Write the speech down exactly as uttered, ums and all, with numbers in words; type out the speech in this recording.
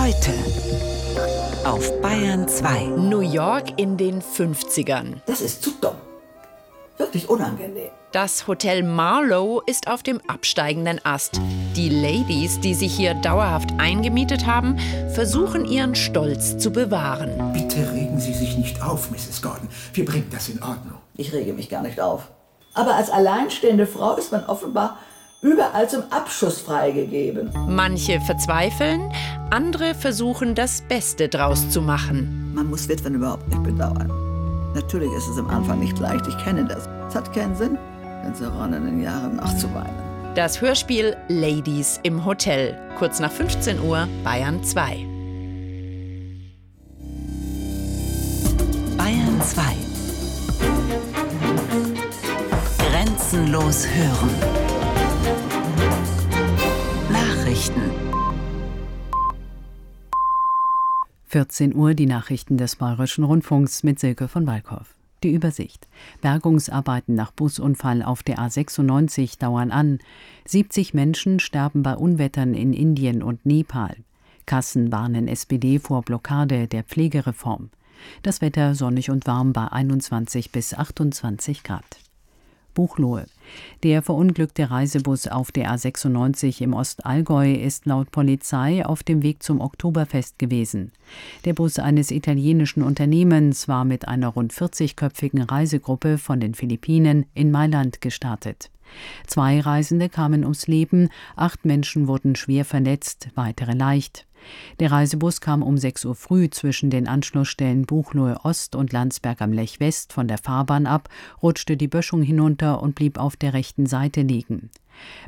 Heute auf Bayern zwei. New York in den fünfzigern. Das ist zu dumm. Wirklich unangenehm. Das Hotel Marlowe ist auf dem absteigenden Ast. Die Ladies, die sich hier dauerhaft eingemietet haben, versuchen ihren Stolz zu bewahren. Bitte regen Sie sich nicht auf, Misses Gordon. Wir bringen das in Ordnung. Ich rege mich gar nicht auf. Aber als alleinstehende Frau ist man offenbar überall zum Abschuss freigegeben. Manche verzweifeln, andere versuchen, das Beste draus zu machen. Man muss Witwen überhaupt nicht bedauern. Natürlich ist es am Anfang nicht leicht, ich kenne das. Es hat keinen Sinn, in zerronnenen Jahren nachzuweinen. Das Hörspiel Ladies im Hotel, kurz nach fünfzehn Uhr, Bayern zwei. Bayern zwei. Grenzenlos hören. Nachrichten. vierzehn Uhr die Nachrichten des Bayerischen Rundfunks mit Silke von Walkhoff. Die Übersicht. Bergungsarbeiten nach Busunfall auf der A sechsundneunzig dauern an. siebzig Menschen sterben bei Unwettern in Indien und Nepal. Kassen warnen S P D vor Blockade der Pflegereform. Das Wetter sonnig und warm bei einundzwanzig bis achtundzwanzig Grad. Buchloe. Der verunglückte Reisebus auf der A sechsundneunzig im Ostallgäu ist laut Polizei auf dem Weg zum Oktoberfest gewesen. Der Bus eines italienischen Unternehmens war mit einer rund vierzigköpfigen Reisegruppe von den Philippinen in Mailand gestartet. Zwei Reisende kamen ums Leben, acht Menschen wurden schwer verletzt, weitere leicht. Der Reisebus kam um sechs Uhr früh zwischen den Anschlussstellen Buchloe Ost und Landsberg am Lech West von der Fahrbahn ab, rutschte die Böschung hinunter und blieb auf der rechten Seite liegen.